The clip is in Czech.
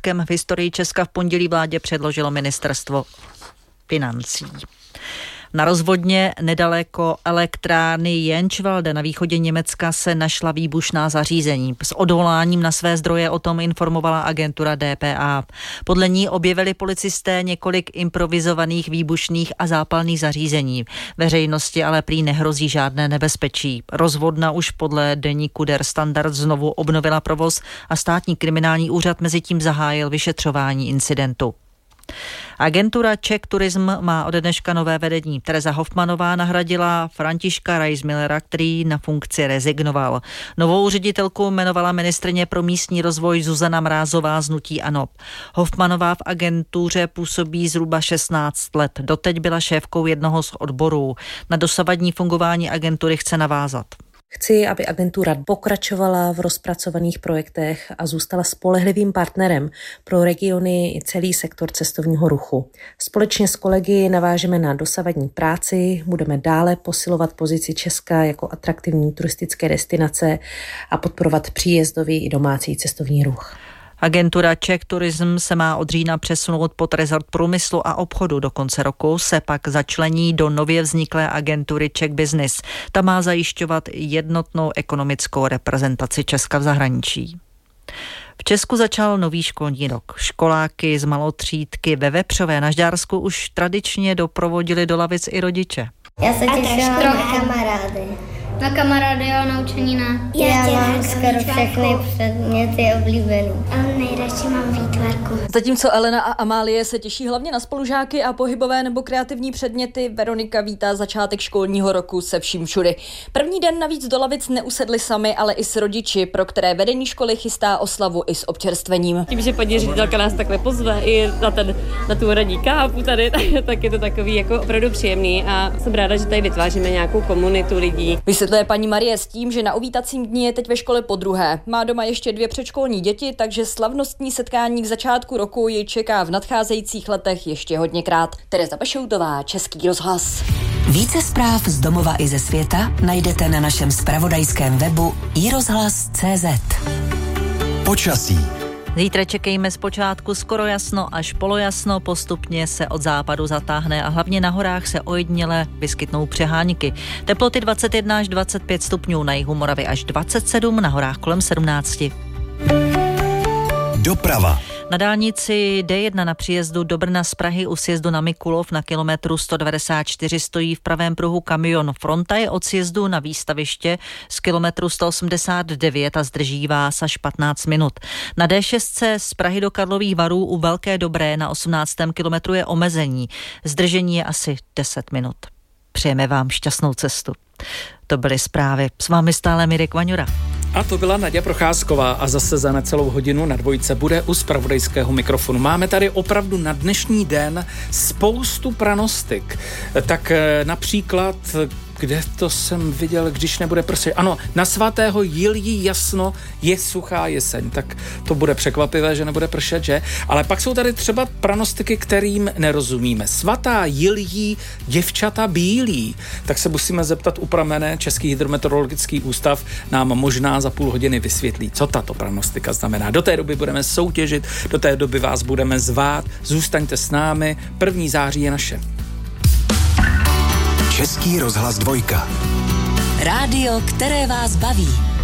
schodkem v historii Česka v pondělí vládě předložilo ministerstvo financí. Na rozvodně nedaleko elektrárny Jänschwalde na východě Německa se našla výbušná zařízení. S odvoláním na své zdroje o tom informovala agentura dpa. Podle ní objevili policisté několik improvizovaných výbušných a zápalných zařízení. Veřejnosti ale prý nehrozí žádné nebezpečí. Rozvodna už podle deníku Der Standard znovu obnovila provoz a státní kriminální úřad mezitím zahájil vyšetřování incidentu. Agentura Czech Tourism má ode dneška nové vedení. Tereza Hofmanová nahradila Františka Reismillera, který na funkci rezignoval. Novou ředitelku jmenovala ministryně pro místní rozvoj Zuzana Mrázová z hnutí ANO. Hofmanová v agentuře působí zhruba 16 let. Doteď byla šéfkou jednoho z odborů. Na dosavadní fungování agentury chce navázat. Chci, aby agentura pokračovala v rozpracovaných projektech a zůstala spolehlivým partnerem pro regiony i celý sektor cestovního ruchu. Společně s kolegy navážeme na dosavadní práci, budeme dále posilovat pozici Česka jako atraktivní turistické destinace a podporovat příjezdový i domácí cestovní ruch. Agentura Czech Tourism se má od října přesunout pod rezort průmyslu a obchodu. Do konce roku se pak začlení do nově vzniklé agentury Czech Business. Ta má zajišťovat jednotnou ekonomickou reprezentaci Česka v zahraničí. V Česku začal nový školní rok. Školáky z malotřídky ve Vepřové na Žďársku už tradičně doprovodili do lavic i rodiče. Já se těším na kamarády. Na kamarády a na učení ne. Já mám skoro všechny předměty oblíbený. A nejradši mám výtvarku. Zatímco Elena a Amálie se těší hlavně na spolužáky a pohybové nebo kreativní předměty, Veronika vítá začátek školního roku se vším všudy. První den navíc do lavic neusedli sami, ale i s rodiči, pro které vedení školy chystá oslavu i s občerstvením. Tím, že paní ředitelka nás takhle pozve i na tu radní kávu tady, tak je to takový jako opravdu příjemný a jsem ráda, že tady vytváříme nějakou komunitu lidí. Vysvětluje paní Marie s tím, že na o vítacím dni je teď ve škole podruhé. Má doma ještě 2 předškolní děti, takže slavnostní setkání k začátku roku ji čeká v nadcházejících letech ještě hodněkrát. Tereza Pešoutová, Český rozhlas. Více zpráv z domova i ze světa najdete na našem zpravodajském webu iRozhlas.cz. Počasí. Zítra čekejme zpočátku skoro jasno až polojasno, postupně se od západu zatáhne a hlavně na horách se ojediněle vyskytnou přehánky. Teploty 21 až 25 stupňů, na jihu Moravy až 27, na horách kolem 17. Doprava. Na dálnici D1 na příjezdu do Brna z Prahy u sjezdu na Mikulov na kilometru 194 stojí v pravém pruhu kamion. Fronta je od sjezdu na výstaviště z kilometru 189 a zdrží vás až 15 minut. Na D6 z Prahy do Karlových Varů u Velké Dobré na 18. kilometru je omezení. Zdržení je asi 10 minut. Přejeme vám šťastnou cestu. To byly zprávy. S vámi stále Mirek Vaňura. A to byla Naďa Procházková a zase za necelou hodinu na Dvojce bude u zpravodajského mikrofonu. Máme tady opravdu na dnešní den spoustu pranostik. Tak například, kde to jsem viděl, když nebude pršet? Ano, na svatého Jiljí jasno je suchá jeseň, tak to bude překvapivé, že nebude pršet, že? Ale pak jsou tady třeba pranostiky, kterým nerozumíme. Svatá Jiljí, děvčata bílí. Tak se musíme zeptat u pramene. Český hydrometeorologický ústav nám možná za půl hodiny vysvětlí, co tato pranostika znamená. Do té doby budeme soutěžit, do té doby vás budeme zvát. Zůstaňte s námi, 1. září je naše. Český rozhlas 2. Rádio, které vás baví.